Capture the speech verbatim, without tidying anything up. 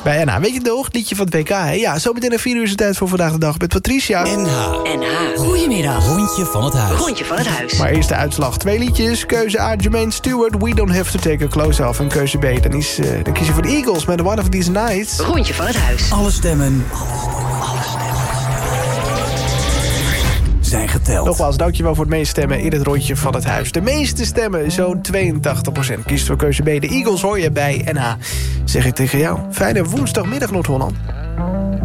Bij N H. Weet je het nog? Het liedje van het W K, hè? Ja, zometeen een vier uur is het tijd voor Vandaag de Dag met Patricia. N H. N H. Goedemiddag. Rondje van het huis. Rondje van het huis. Maar eerst de uitslag. Twee liedjes. Keuze A, Jermaine Stewart, We Don't Have To Take A Close Off. En keuze B, dan, is, uh, dan kies je voor de Eagles met One of These Nights. Rondje van het huis. Alle stemmen. Alle stemmen. Zijn geteld. Nogmaals, dankjewel voor het meestemmen in het rondje van het huis. De meeste stemmen, zo'n tweeëntachtig procent. Kiest voor keuze B. De Eagles hoor je bij N H. Zeg ik tegen jou. Fijne woensdagmiddag, Noord-Holland.